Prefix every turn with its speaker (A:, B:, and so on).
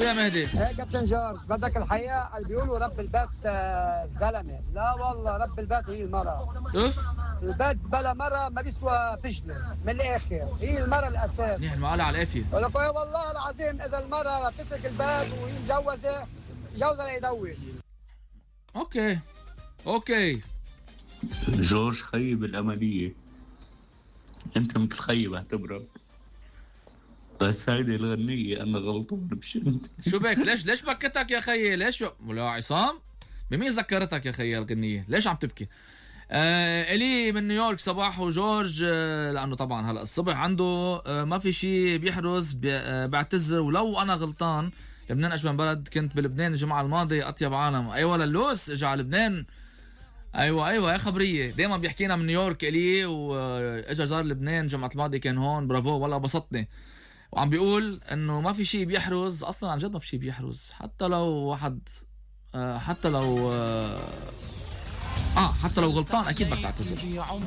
A: يا مهدي؟
B: ايه كابتن جورج، بدك الحقيقه اللي بيقولوا رب البيت زلمه، لا والله رب البيت هي المرأة.
A: اوف،
B: البيت بلا مرأة ما بيسوى فشله، من الاخر هي المرأة الاساس.
A: منيح المقالة على القافية.
B: بقول لك إيه والله العظيم، اذا المرأة بتترك البيت وهي مجوزه جوزها يدور.
A: اوكي
C: جورج خيب الأملية، أنت مثل خيب اعتبرك، بس هيدي الغنية أنا غلطان مش أنت.
A: شو بك؟ ليش بكتك يا خيي؟ ليش ولا عصام؟ بمين ذكرتك يا خيي الغنية؟ ليش عم تبكي؟ إلي من نيويورك، صباح وجورج. لأنه طبعا هلأ الصبح عنده ما في شي بيحرز. بعتذر ولو أنا غلطان. لبنان أجمل بلد، كنت بلبنان الجمعة الماضية، أطيب عالم. أيوة للوس إجا على لبنان. ايوه يا خبريه، دايما بيحكينا من نيويورك الي، واجا زار لبنان الجمعه الماضيه، كان هون برافو والله بسطني. وعم بيقول انه ما في شيء بيحرز، اصلا عن جد ما في شيء بيحرز، حتى لو واحد حتى لو غلطان اكيد بدك تعتذر.